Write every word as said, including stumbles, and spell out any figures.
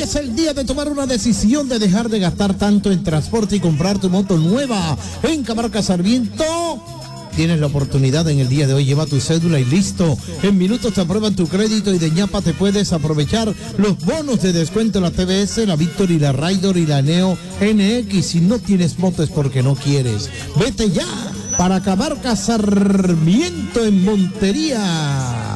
es el día de tomar una decisión de dejar de gastar tanto en transporte y comprar tu moto nueva. En Camarca Sarmiento tienes la oportunidad en el día de hoy. Lleva tu cédula y listo. En minutos te aprueban tu crédito y de ñapa te puedes aprovechar los bonos de descuento, la T V S, la Victory, la Raidor y la Neo N X. Si no tienes moto es porque no quieres. Vete ya para Camarca Sarmiento en Montería.